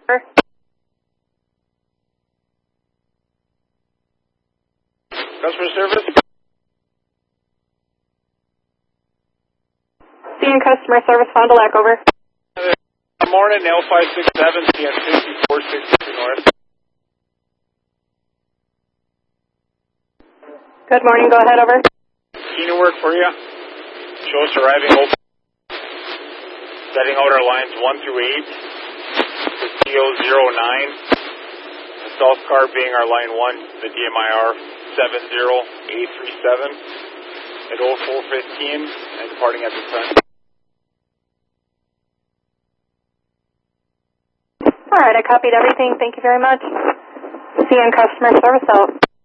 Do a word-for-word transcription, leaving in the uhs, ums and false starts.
Customer service? C N Customer Service, Fond du Lac, over. Good morning, L five six seven, C N fifty-four sixty-two North. Good morning, go ahead, over. Key work for you. Show us arriving open. Setting out our lines one through eight. The C O zero nine. The south car being our line one, the D M I R seven zero eight three seven. At oh four fifteen and departing at the sun. All right, I copied everything. Thank you very much. C N Customer Service out.